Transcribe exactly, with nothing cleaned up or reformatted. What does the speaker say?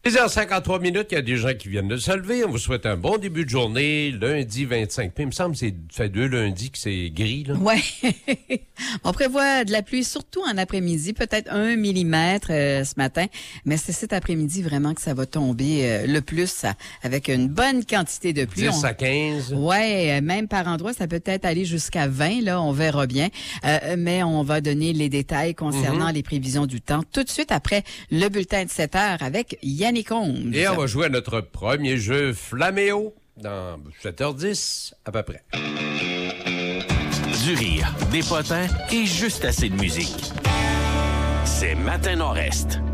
six heures cinquante-trois minutes, il y a des gens qui viennent de se lever. On vous souhaite un bon début de journée, lundi vingt-cinq. Puis il me semble que c'est fait deux lundis que c'est gris, là. Ouais. On prévoit de la pluie, surtout en après-midi, peut-être un millimètre euh, ce matin, mais c'est cet après-midi vraiment que ça va tomber euh, le plus, avec une bonne quantité de pluie. dix on... à quinze. Ouais, même par endroit, ça peut peut-être aller jusqu'à vingt, là, on verra bien. Euh, mais on va donner les détails concernant mm-hmm. les prévisions du temps tout de suite après le bulletin de sept heures avec Yannick Holmes. Et on va jouer à notre premier jeu Flaméo dans sept heures dix à peu près. Du rire, des potins et juste assez de musique. C'est Matin Nord-Est.